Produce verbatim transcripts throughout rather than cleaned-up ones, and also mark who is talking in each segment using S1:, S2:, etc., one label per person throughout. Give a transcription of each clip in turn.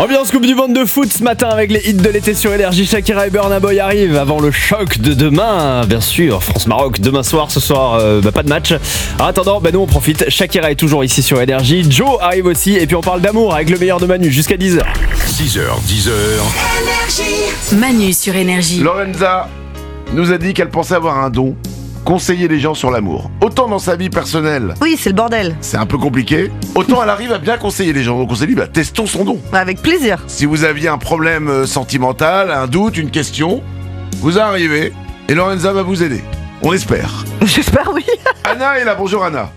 S1: Ambiance Coupe du Monde de foot ce matin avec les hits de l'été sur Énergie. Shakira et Burna Boy arrivent avant le choc de demain. Bien sûr, France-Maroc demain soir. Ce soir, euh, bah, pas de match. En attendant, bah, nous on profite. Shakira est toujours ici sur Énergie. Joe arrive aussi. Et puis on parle d'amour avec le meilleur de Manu jusqu'à dix heures.
S2: six heures, dix heures.
S3: Énergie. Manu sur Énergie.
S4: Lorenza nous a dit qu'elle pensait avoir un don. Conseiller les gens sur l'amour. Autant dans sa vie personnelle,
S5: Oui, c'est le bordel.
S4: c'est un peu compliqué, autant elle arrive à bien conseiller les gens. Donc on s'est dit, bah, testons son don.
S5: Bah, avec plaisir.
S4: Si vous aviez un problème euh, sentimental, un doute, une question, vous arrivez et Lorenza va vous aider. On espère.
S5: J'espère, oui.
S4: Anna est là, bonjour Anna.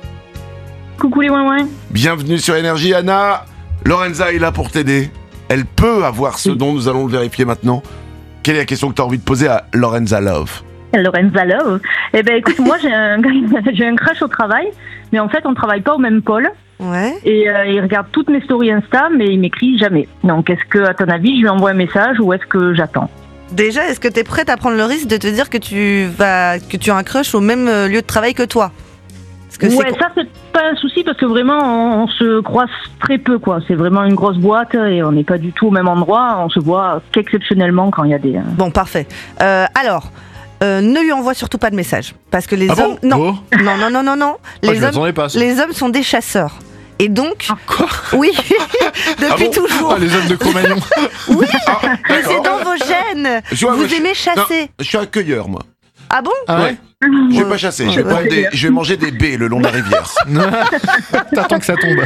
S6: Coucou les ouin-ouin.
S4: Bienvenue sur Énergie Anna. Lorenza est là pour t'aider. Elle peut avoir ce don, nous allons le vérifier maintenant. Quelle est la question que tu as envie de poser à Lorenza Love?
S6: Lorenza Love. Eh ben écoute, moi j'ai un, j'ai un crush au travail, mais en fait on travaille pas au même pôle.
S5: Ouais.
S6: Et euh, il regarde toutes mes stories Insta, mais il m'écrit jamais. Donc est-ce que, à ton avis, je lui envoie un message ou est-ce que j'attends?
S5: Déjà, est-ce que t'es prête à prendre le risque de te dire que tu vas, que tu as un crush au même euh, lieu de travail que toi? Parce que
S6: Ouais,
S5: c'est...
S6: ça c'est pas un souci parce que vraiment on, on se croise très peu quoi. C'est vraiment une grosse boîte et on n'est pas du tout au même endroit. On se voit qu'exceptionnellement quand il y a des. Euh...
S5: Bon, parfait. Euh, alors. Euh, ne lui envoie surtout pas de message parce que les
S4: Ah
S5: hommes
S4: bon
S5: non.
S7: Oh.
S5: non non non non non
S7: Ah,
S5: les
S7: je
S5: hommes
S7: m'attendais pas à ça.
S5: les hommes sont des chasseurs et donc
S7: Quoi?
S5: oui depuis
S4: bon
S5: toujours
S7: Ah, les hommes de Cro-Magnon.
S5: oui
S4: Ah,
S5: mais c'est
S4: d'accord.
S5: dans vos gènes.
S4: Je vois,
S5: Vous
S4: moi, je-
S5: aimez chasser.
S4: Non, je suis accueilleur moi.
S5: Ah bon?
S7: Ah ouais?
S4: Je vais pas chasser, je vais,
S5: Ouais.
S4: prendre des- je vais manger des baies le long de la rivière.
S7: T'attends que ça tombe.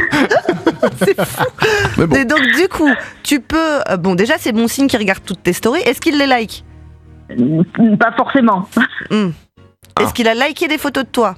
S4: Mais bon.
S5: Et donc du coup tu peux euh, bon déjà c'est bon signe qu'il regarde toutes tes stories. Est-ce qu'il les like?
S6: Pas forcément.
S5: Hmm.
S4: Ah.
S5: Est-ce qu'il a liké des photos de toi?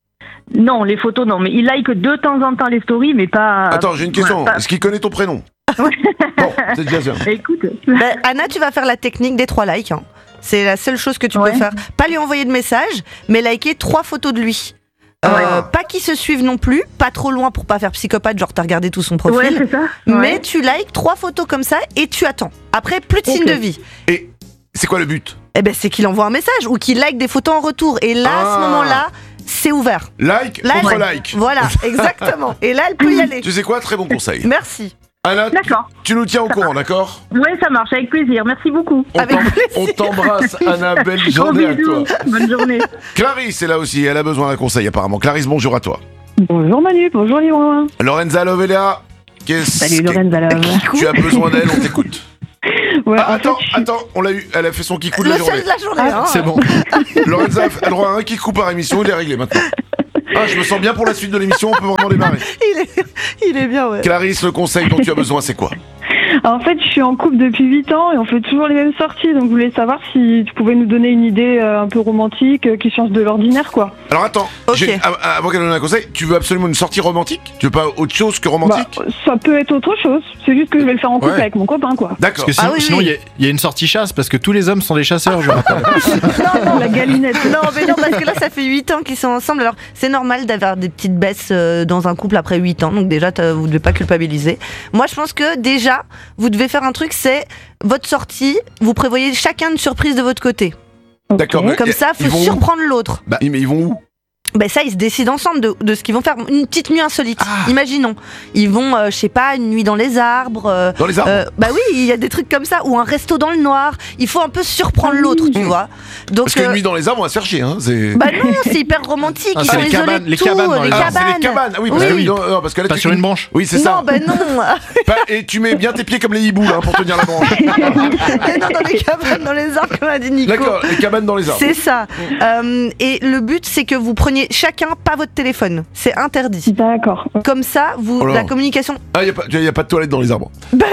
S6: Non, les photos non, mais il like de temps en temps les stories, mais pas.
S4: Attends, j'ai une question.
S6: Ouais, pas-
S4: Est-ce qu'il connaît ton prénom? Bon, c'est déjà ça.
S6: Écoute.
S5: Ben, Anna, tu vas faire la technique des trois likes. hein. C'est la seule chose que tu
S6: Ouais.
S5: peux faire. Pas lui envoyer de message, mais liker trois photos de lui. Euh,
S4: Ah.
S5: Pas qu'ils se suivent non plus, pas trop loin pour pas faire psychopathe, genre t'as regardé tout son profil.
S6: Ouais, c'est ça.
S5: Mais
S6: Ouais.
S5: tu likes trois photos comme ça et tu attends. Après, plus de
S6: Ok.
S5: signes de vie.
S4: Et c'est quoi le but?
S5: Eh ben, c'est qu'il envoie un message ou qu'il like des photos en retour. Et là, à ce
S4: Ah.
S5: moment-là, c'est ouvert.
S4: Like
S5: Là,
S4: contre
S5: elle-
S4: like.
S5: Voilà, exactement. Et là, elle peut y aller.
S4: Tu sais quoi? Très bon conseil.
S5: Merci.
S4: Anna, tu,
S6: D'accord.
S4: tu nous tiens au courant, d'accord?
S6: Ouais, ça marche, avec plaisir. Merci beaucoup.
S4: On
S5: Avec
S4: t'em-
S5: plaisir.
S4: on t'embrasse, Anna. Belle
S6: Gros
S4: journée à toi.
S6: bisous. Bonne journée.
S4: Clarisse est là aussi, elle a besoin d'un conseil apparemment. Clarisse, bonjour à toi.
S8: Bonjour Manu, bonjour les ouin-ouin.
S4: Lorenza Lovella, qu'est-ce
S8: Salut
S4: que
S8: Lorenza Love.
S4: tu as besoin d'elle? On t'écoute.
S8: Ouais,
S4: Ah,
S8: en
S4: attends,
S8: fait, je suis-
S4: attends, on l'a eu, elle a fait son kikou de
S5: Le
S4: la journée.
S5: seul de la journée. hein.
S7: C'est bon.
S4: Lorenza a le droit à un kikou par émission, il est réglé maintenant. Ah, je me sens bien pour la suite de l'émission, on peut vraiment démarrer.
S5: Il est, il est bien, ouais.
S4: Clarisse, le conseil dont tu as besoin, c'est quoi?
S8: En fait, je suis en couple depuis huit ans et on fait toujours les mêmes sorties. Donc, je voulais savoir si tu pouvais nous donner une idée euh, un peu romantique euh, qui change de l'ordinaire, quoi.
S4: Alors attends,
S5: Ok.
S4: j'ai- av- avant qu'elle donne un conseil, tu veux absolument une sortie romantique? Tu veux pas autre chose que romantique?
S8: Bah, ça peut être autre chose. C'est juste que je vais le faire en couple
S7: Ouais.
S8: avec mon copain, quoi.
S4: D'accord.
S7: Parce que sinon,
S5: Ah oui,
S7: sinon,
S5: oui.
S7: il y a- il y, a une sortie chasse parce que tous les hommes sont des chasseurs, je rappelle.
S8: Non, non, la galinette.
S5: Non, mais non, parce que là, ça fait huit ans qu'ils sont ensemble. Alors, c'est normal d'avoir des petites baisses euh, dans un couple après huit ans. Donc, déjà, t'as- vous devez pas culpabiliser. Moi, je pense que déjà, vous devez faire un truc, c'est votre sortie. Vous prévoyez chacun une surprise de votre côté.
S8: Ok.
S4: D'accord, mais
S5: Comme
S4: et-
S5: ça,
S4: ils
S5: faut
S4: vont où?
S5: surprendre l'autre.
S4: Bah, mais ils vont où?
S5: Ben ça, ils se décident ensemble de, de ce qu'ils vont faire. Une petite nuit insolite.
S4: Ah.
S5: Imaginons. Ils vont, euh, je sais pas, une nuit dans les arbres. euh,
S4: Dans les arbres?
S5: euh, bah oui, il y a des trucs comme ça. Ou un resto dans le noir. Il faut un peu surprendre
S8: Ah oui.
S5: l'autre, tu vois. Donc,
S4: Parce qu'une
S5: euh,
S4: nuit dans les arbres, on va se faire chier, hein. C'est...
S5: bah non, c'est hyper romantique.
S7: Ah,
S5: Ils
S7: c'est
S5: sont
S7: les
S5: isolés
S7: cabanes-
S5: de
S7: les
S5: tout,
S7: cabanes dans
S5: les
S7: les
S4: Ah,
S5: cabanes.
S4: c'est les cabanes. Ah oui, parce,
S5: Oui.
S4: que, oui, non, non, parce que là,
S7: Pas
S4: tu-
S7: sur une branche.
S4: Oui, c'est
S5: Non,
S4: ça.
S5: bah non.
S4: Pas- Et tu mets bien tes pieds comme les hiboux, là, pour tenir la branche.
S5: Mais non, dans les cabanes, dans les arbres, comme a dit Nico.
S4: D'accord, les cabanes dans les arbres.
S5: C'est ça. Euh, et le but, c'est que vous preniez chacun pas votre téléphone. C'est interdit.
S8: D'accord.
S5: Comme ça, vous,
S4: Oh là.
S5: la communication.
S4: Ah, il n'y a, pas de toilette dans les arbres.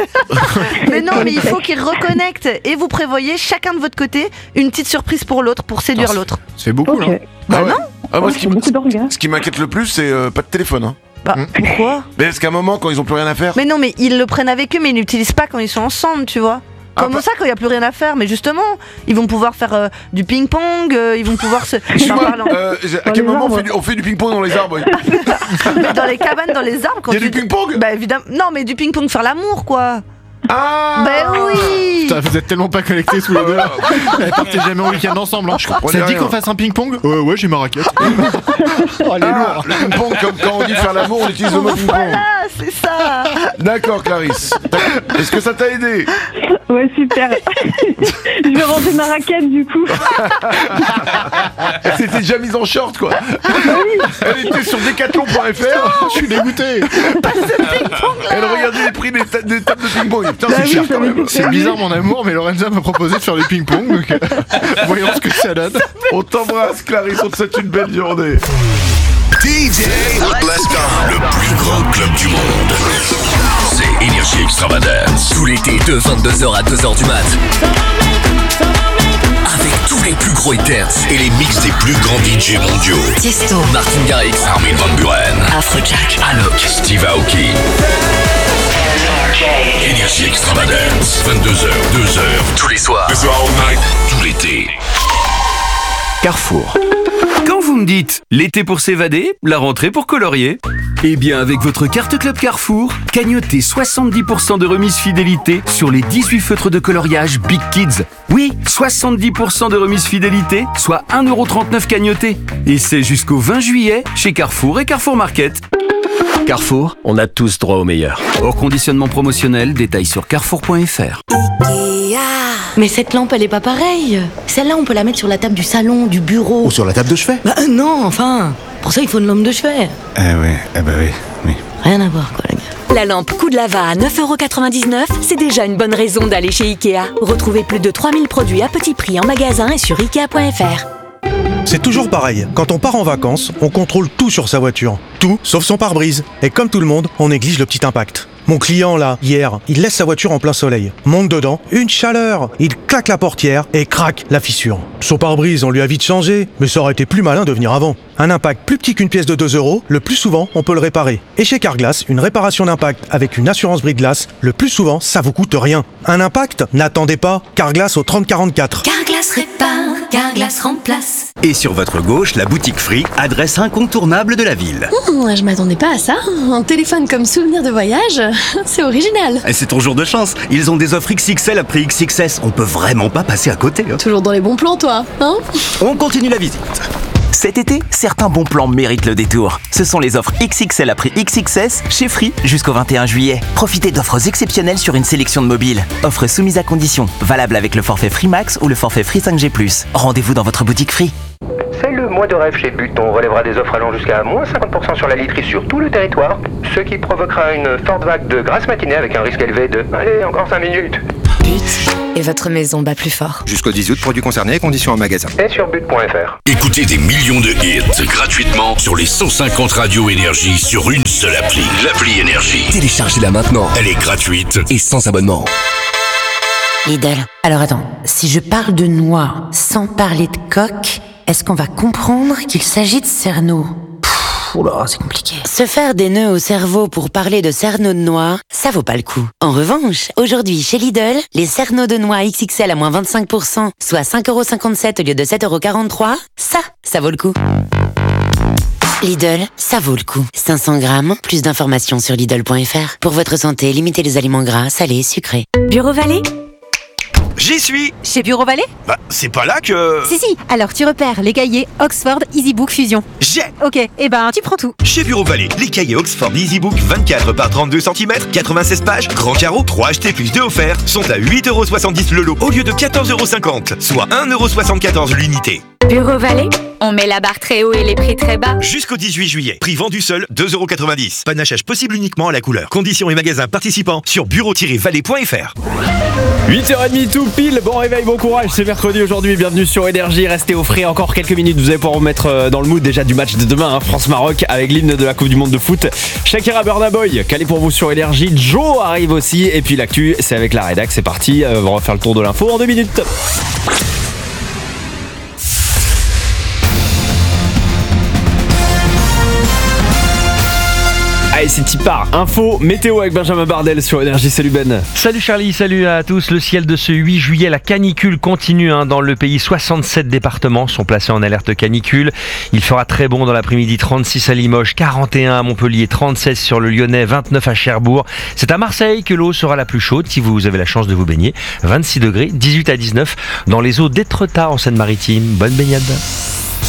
S5: Mais non, mais il faut qu'ils reconnectent. Et vous prévoyez chacun de votre côté une petite surprise pour l'autre, pour séduire
S7: Attends,
S5: l'autre.
S7: Ça fait beaucoup,
S8: Ok.
S7: là.
S5: Bah
S4: ah ouais.
S5: non.
S4: Ah, moi,
S8: Oh,
S4: ce qui,
S8: c'est
S4: m-
S8: beaucoup d'orgasme.
S4: ce qui m'inquiète le plus, c'est euh, pas de téléphone. Hein.
S5: Bah, pourquoi?
S4: Mais parce qu'à un moment, quand ils ont plus rien à faire.
S5: Mais non, mais ils le prennent avec eux, mais ils l'utilisent pas quand ils sont ensemble, tu vois.
S4: Ah,
S5: Comment
S4: bah-
S5: ça, quand il n'y a plus rien à faire? Mais justement, ils vont pouvoir faire euh, du ping-pong, euh, ils vont pouvoir se. J'en
S4: Excuse-moi,
S5: parle en-
S4: euh, j'ai- à
S8: Dans
S4: quel
S8: les
S4: moment on
S8: arbres.
S4: fait, du, on fait du ping-pong dans les arbres?
S5: Mais dans les cabanes, dans les arbres, quand
S4: Il y a
S5: tu.
S4: du ping-pong?
S5: Bah évidemment. Non, mais du ping-pong, faire l'amour, quoi.
S4: Ah
S5: Ben oui.
S7: Putain, vous êtes tellement pas connectés tous les deux. Eh, partez jamais en week-end ensemble. Hein.
S4: comprenais
S7: Ça te dit
S4: rien.
S7: qu'on fasse un ping-pong? Ouais, ouais, j'ai ma raquette. Oh, elle est
S4: Ah,
S7: lourde.
S4: le ping-pong, comme quand on dit faire l'amour, on utilise le mot ping-pong.
S5: Voilà, c'est ça.
S4: D'accord, Clarisse. Est-ce que ça t'a aidé?
S8: Ouais, super. Je vais ranger ma raquette du coup.
S4: Elle s'était déjà mise en short, quoi. Elle était sur decathlon point f r.
S7: Je suis dégoûté.
S4: Elle regardait les prix des, ta- des tables de ping-pong. Putain,
S8: Bah
S4: c'est
S8: oui,
S4: cher
S8: ça
S4: quand même.
S7: C'est bizarre mon amour, mais Lorenza m'a proposé de faire du ping-pong, donc euh, voyons ce que ça donne.
S4: On t'embrasse, Clarisse, on te souhaite une belle journée.
S2: D J, let's go. Le plus grand club du monde. C'est Énergie Extravagance.
S9: Tout l'été de vingt-deux heures à deux heures du mat. Avec tous les plus gros hit dance.
S2: Et les mix des plus grands D J mondiaux.
S3: Tiesto,
S9: Martin Garrix,
S2: Armin van Buren,
S3: Afrojack,
S9: Alok,
S2: Steve Aoki. Énergie Extravagance. vingt-deux heures, deux heures.
S9: tous les soirs.
S2: The all night, tout l'été.
S10: Carrefour. Quand vous me dites l'été pour s'évader, la rentrée pour colorier, eh bien avec votre carte Club Carrefour, cagnotez soixante-dix pour cent de remise fidélité sur les dix-huit feutres de coloriage Big Kids. Oui, soixante-dix pour cent de remise fidélité, soit un euro trente-neuf cagnoté. Et c'est jusqu'au vingt juillet chez Carrefour et Carrefour Market. Carrefour, on a tous droit au meilleur. Hors conditionnement promotionnel, détails sur carrefour point f r.
S3: Mais cette lampe, elle est pas pareille. Celle-là, on peut la mettre sur la table du salon, du bureau.
S7: Ou sur la table de chevet.
S3: Bah euh, non, enfin. Pour ça, il faut une lampe de chevet.
S7: Eh ouais, eh bah oui, oui.
S3: Rien à voir, quoi, les gars.
S11: La lampe Coup de Lava à neuf euros quatre-vingt-dix-neuf, c'est déjà une bonne raison d'aller chez Ikea. Retrouvez plus de trois mille produits à petit prix en magasin et sur ikea point f r.
S12: C'est toujours pareil. Quand on part en vacances, on contrôle tout sur sa voiture. Tout, sauf son pare-brise. Et comme tout le monde, on néglige le petit impact. Mon client, là, hier, il laisse sa voiture en plein soleil. Monte dedans, une chaleur. Il claque la portière et craque la fissure. Son pare-brise, on lui a vite changé, mais ça aurait été plus malin de venir avant. Un impact plus petit qu'une pièce de deux euros, le plus souvent, on peut le réparer. Et chez Carglass, une réparation d'impact avec une assurance brise-glace, le plus souvent, ça vous coûte rien. Un impact? N'attendez pas. Carglass au trente quarante-quatre.
S11: Carglass répare, Carglass remplace.
S9: Et sur votre gauche, la boutique Free, adresse incontournable de la ville.
S11: Mmh, je m'attendais pas à ça. Un téléphone comme souvenir de voyage, c'est original.
S9: Et c'est ton jour de chance. Ils ont des offres X X L à prix X X S. On peut vraiment pas passer à côté. Hein.
S11: Toujours dans les bons plans, toi, hein?
S9: On continue la visite. Cet été, certains bons plans méritent le détour. Ce sont les offres X X L à prix X X S chez Free jusqu'au vingt et un juillet. Profitez d'offres exceptionnelles sur une sélection de mobiles. Offres soumises à conditions. Valable avec le forfait Free Max ou le forfait Free cinq G plus. Rendez-vous dans votre boutique Free.
S13: C'est le mois de rêve chez But. On relèvera des offres allant jusqu'à moins cinquante pour cent sur la literie sur tout le territoire, ce qui provoquera une forte vague de grasse matinée avec un risque élevé de... Allez, encore cinq minutes.
S11: But, et votre maison bat plus fort.
S14: Jusqu'au dix août, produits concernés, conditions en magasin.
S13: Et sur but point f r.
S2: Écoutez des millions de hits gratuitement sur les cent cinquante radios Énergie sur une seule appli. L'appli Énergie.
S9: Téléchargez-la maintenant.
S2: Elle est gratuite
S9: Et sans abonnement.
S3: Lidl. Alors attends, si je parle de noix sans parler de coque, est-ce qu'on va comprendre qu'il s'agit de cerneau? Oula, c'est compliqué. Se faire des nœuds au cerveau pour parler de cerneau de noix, ça vaut pas le coup. En revanche, aujourd'hui chez Lidl, les cerneaux de noix X X L à moins vingt-cinq pour cent, soit cinq euros cinquante-sept au lieu de sept euros quarante-trois, ça, ça vaut le coup. Lidl, ça vaut le coup. cinq cents grammes, plus d'informations sur Lidl point f r. Pour votre santé, limitez les aliments gras, salés, sucrés.
S11: Bureau Vallée?
S15: J'y suis.
S11: Chez Bureau Vallée?
S15: Bah, c'est pas là que...
S11: Si, si. Alors, tu repères les cahiers Oxford EasyBook Fusion.
S15: J'ai.
S11: Ok, et ben, tu prends tout.
S15: Chez Bureau Vallée, les cahiers Oxford EasyBook vingt-quatre par trente-deux centimètres, quatre-vingt-seize pages, grand carreau, trois achetés plus deux offerts, sont à huit euros soixante-dix le lot au lieu de quatorze euros cinquante, soit un euro soixante-quatorze l'unité.
S11: Bureau Vallée, on met la barre très haut et les prix très bas.
S15: Jusqu'au dix-huit juillet. Prix vendu seul, deux euros quatre-vingt-dix. Panachage possible uniquement à la couleur. Conditions et magasins participants sur bureau tiret vallée point f r.
S1: huit heures trente tout pile, bon réveil, bon courage, c'est mercredi aujourd'hui, bienvenue sur Énergie, restez au frais encore quelques minutes, vous allez pouvoir vous mettre dans le mood déjà du match de demain, hein, France-Maroc avec l'hymne de la Coupe du Monde de foot. Shakira, Burna Boy, calé pour vous sur Énergie, Joe arrive aussi, et puis l'actu c'est avec la rédac, c'est parti, euh, on va refaire le tour de l'info en deux minutes. Allez, c'est Tipar, info, météo avec Benjamin Bardel sur Énergie. Salut Ben.
S16: Salut Charlie, salut à tous. Le ciel de ce huit juillet, la canicule continue hein, dans le pays. soixante-sept départements sont placés en alerte canicule. Il fera très bon dans l'après-midi, trente-six à Limoges, quarante et un à Montpellier, trente-seize sur le Lyonnais, vingt-neuf à Cherbourg. C'est à Marseille que l'eau sera la plus chaude si vous avez la chance de vous baigner. vingt-six degrés, dix-huit à dix-neuf dans les eaux d'Étretat en Seine-Maritime. Bonne baignade.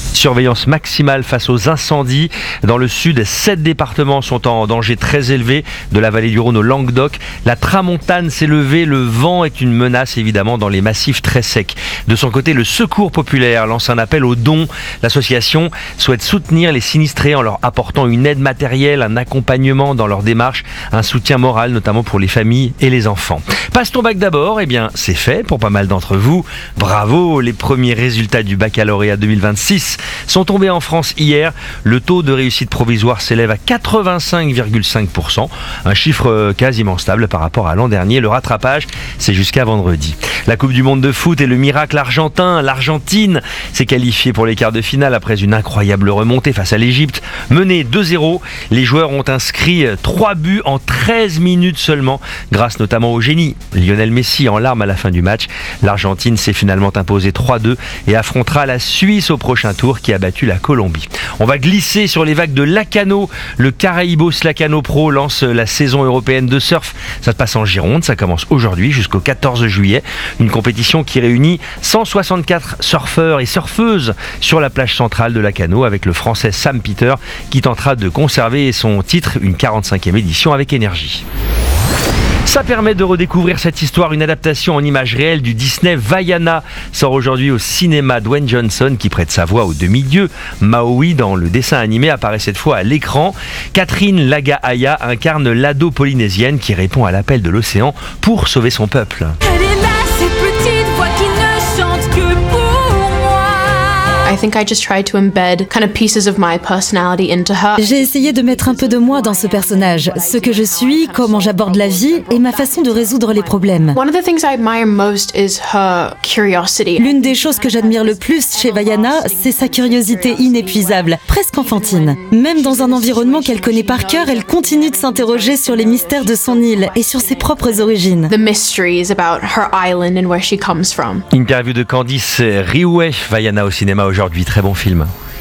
S16: Surveillance maximale face aux incendies. Dans le sud, sept départements sont en danger très élevé, de la vallée du Rhône au Languedoc. La tramontane s'est levée, le vent est une menace évidemment dans les massifs très secs. De son côté, le Secours populaire lance un appel aux dons. L'association souhaite soutenir les sinistrés en leur apportant une aide matérielle, un accompagnement dans leur démarche, un soutien moral notamment pour les familles et les enfants. Passe ton bac d'abord, eh bien c'est fait pour pas mal d'entre vous. Bravo, les premiers résultats du baccalauréat deux mille vingt-six sont tombés en France hier. Le taux de réussite provisoire s'élève à quatre-vingt-cinq virgule cinq pour cent, un chiffre quasiment stable par rapport à l'an dernier. Le rattrapage, c'est jusqu'à vendredi. La Coupe du Monde de foot et le miracle argentin. L'Argentine s'est qualifiée pour les quarts de finale après une incroyable remontée face à l'Égypte. Menée deux zéro, les joueurs ont inscrit trois buts en treize minutes seulement, grâce notamment au génie Lionel Messi en larmes à la fin du match. L'Argentine s'est finalement imposée trois deux et affrontera la Suisse au prochain tour qui a battu la Colombie. On va glisser sur les vagues de Lacano. Le Caraïbos Lacano Pro lance la saison européenne de surf. Ça se passe en Gironde, ça commence aujourd'hui jusqu'au quatorze juillet. Une compétition qui réunit cent soixante-quatre surfeurs et surfeuses sur la plage centrale de Lacano avec le français Sam Peter qui tentera de conserver son titre, une quarante-cinquième édition avec énergie. Ça permet de redécouvrir cette histoire. Une adaptation en images réelles du Disney Vaiana sort aujourd'hui au cinéma. Dwayne Johnson, qui prête sa voix au demi-dieu Maui dans le dessin animé, apparaît cette fois à l'écran. Catherine Lagaaya incarne l'ado polynésienne qui répond à l'appel de l'océan pour sauver son peuple.
S17: Elle est là, cette petite voix qui ne chante que pour moi.
S18: I think I just tried to embed kind of pieces of my personality into her.
S19: J'ai essayé de mettre un peu de moi dans ce personnage, ce que je suis, comment j'aborde la vie et ma façon de résoudre les problèmes.
S18: One of the things I admire most is her curiosity.
S19: L'une des choses que j'admire le plus chez Vaiana, c'est sa curiosité inépuisable, presque enfantine. Même dans un environnement qu'elle connaît par cœur, elle continue de s'interroger sur les mystères de son île et sur ses propres origines.
S18: The mysteries about her island and where she comes from.
S16: Interview de Candice Riouet, Vaiana au cinéma aujourd'hui, très bon film.